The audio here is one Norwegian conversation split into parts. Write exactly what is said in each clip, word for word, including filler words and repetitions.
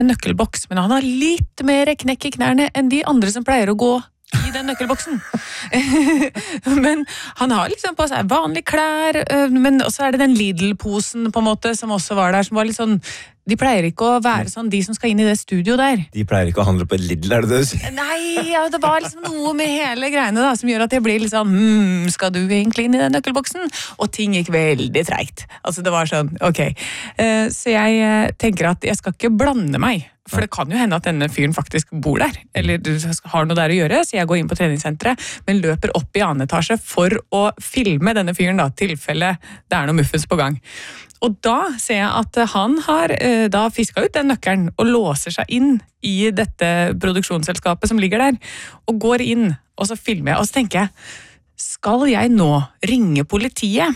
en nøkkelboks, men han har litt mer knekk i knærne enn de andre som pleier å gå i den nøkkelboksen. Men han har liksom på seg vanlige klær, men også er det den Lidl-posen på en måte som også var der, som var litt sånn, de pleier ikke å være sånn, de som skal inn i det studio der. De pleier ikke å handle på Lidl, er det det du sier? Nei, ja, det var liksom noe med hele greiene da, som gjør at jeg blir litt sånn, hmm, skal du egentlig inn i den nøkkelboksen? Og ting gikk veldig tregt. Altså det var sånn, ok. Uh, så jeg tenker at jeg skal ikke blande meg, for det kan jo hende at denne fyren faktisk bor der, eller har noe der å gjøre, så jeg går inn på treningssenteret, men løper opp i annen etasje for å filme denne fyren da, tilfelle det er noe muffens på gang. Og da ser jeg at han har eh, da fisket ut den nøkkelen og låser seg inn i dette produksjonsselskapet som ligger der, og går inn, og så filmer jeg, og så tenker jeg, skal jeg nå ringe politiet?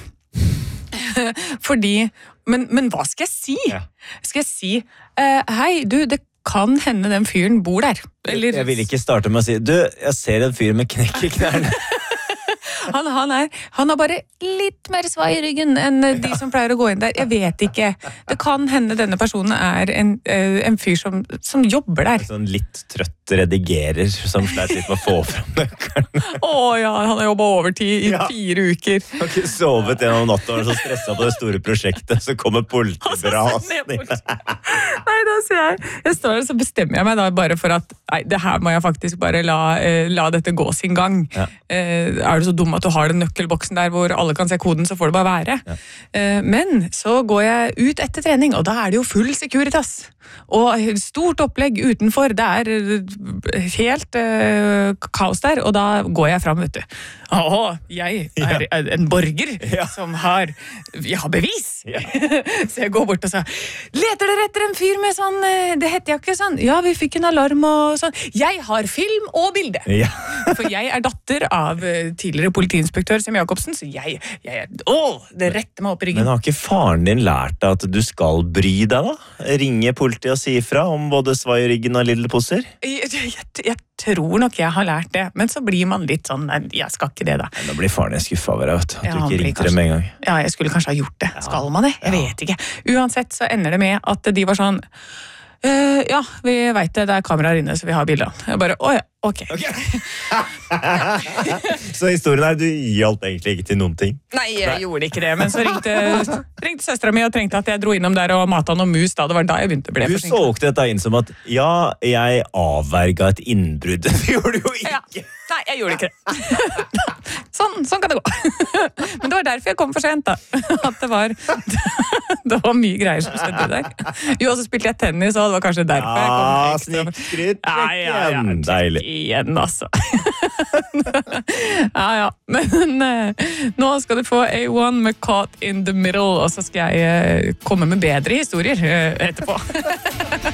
Fordi, men, men hva skal jeg si? Ja. Skal jeg si, eh, hei, du, det kan hende den fyren bor der. Eller... Jeg vil ikke starte med å si, du, jeg ser en fyr med knekk i knærne. Han, han, er, han har bare litt mer svai i ryggen enn de som pleier å gå inn der. Jeg vet ikke. Det kan hende denne personen er en, en fyr som, som jobber der. Sånn litt trøtt redigerer som slett litt med å få frem nøkkelen. Åh ja, han har jobbet overtid i ja. fire uker. Han har ikke sovet gjennom natta og var så stresset på det store prosjektet, så kommer politibrasen. Nei, da sier jeg, jeg står der, så bestemmer jeg meg da bare for at, nei, det her må jeg faktisk bare la, la dette gå sin gang. Ja. Er du så dum at du har den nøkkelboksen der hvor alle kan se koden, så får det bare være. Ja. Men så går jeg ut etter trening, og da er det jo full Securitas. Og stort opplegg utenfor, det er helt uh, kaos der, og da går jeg fram, vet du. Åh, jeg er ja. en borger ja. som har, jeg har bevis. Ja. Så jeg går bort og sa, leter dere etter en fyr med sånn, det heter jeg ikke sånn, ja, vi fikk en alarm og sånn. Jeg har film og bilde. Ja. For jeg er datter av tidligere politiinspektør Sem Jacobsen, så jeg, jeg åh, det retter meg opp i ryggen. Men har ikke faren din lært deg at du skal bry deg da? Ringe politiet og si ifra om både svai i ryggen og lille poser? Jeg, jeg, jeg tror nok jeg har lært det, men så blir man litt sånn, nei, jeg skal ikke det da. Men da blir faren din skuffet over deg, vet du, at ja, du ikke ringte dem en gang. Ja, jeg skulle kanskje ha gjort det. Ja. Skal man det? Jeg ja. vet ikke. Uansett så ender det med at de var sånn, Uh, ja, vi vet det, det er kameraer inne, så vi har bilder. Jeg bare, åja, ok. okay. Så historien her, du hjalp egentlig ikke til noen ting? Nei, jeg Nei. gjorde ikke det, men så ringte, ringte søstera mi og trengte at jeg dro innom der og matet noen mus, da det var da jeg begynte å bli forsinket. Du solgte dette inn som at, ja, jeg avverget et innbrudd. Det gjorde du jo ikke. Ja. Nei, jeg gjorde ikke det. Sånn, sånn kan det gå. Men det var derfor jeg kom for sent da. At det var, det var mye greier som skjedde der. Jo, og så spilte jeg tennis, og det var kanskje derfor jeg kom ekstra. Ja, snikkskrytt. Ja, ja, ja. Deilig. Igjen, altså. Ja, ja. Men uh, nå skal du få A one med Caught in the Middle, og så skal jeg uh, komme med bedre historier uh, etterpå.